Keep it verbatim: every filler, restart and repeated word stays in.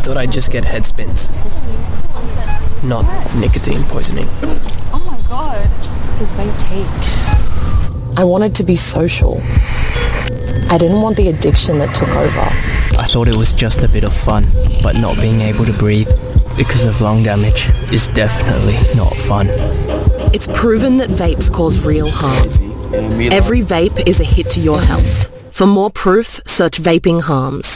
thought I'd just get head spins. Not nicotine poisoning. Oh my god. His vape taped. I wanted to be social. I didn't want the addiction that took over. I thought it was just a bit of fun, but not being able to breathe because of lung damage is definitely not fun. It's proven that vapes cause real harm. Every vape is a hit to your health. For more proof, search vaping harms.